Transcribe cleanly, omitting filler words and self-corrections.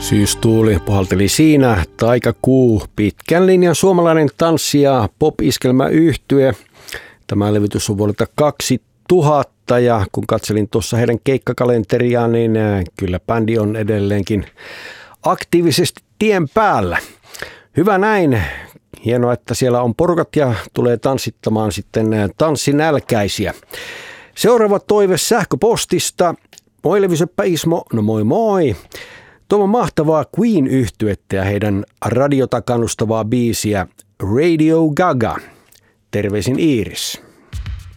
Syystuuli puhalteli siinä, taikakuu, pitkän linjan suomalainen tanssi- ja pop-iskelmäyhtye. Tämä levitys on vuodelta 2000 ja kun katselin tuossa heidän keikkakalenteriaan, niin kyllä bändi on edelleenkin aktiivisesti tien päällä. Hyvä näin. Hienoa, että siellä on porukat ja tulee tanssittamaan sitten tanssinälkäisiä. Seuraava toive sähköpostista. Moi Levyseppä Ismo, no moi moi. Tuolla mahtavaa Queen-yhtyettä ja heidän radiota kannustavaa biisiä Radio Gaga. Terveisin Iiris.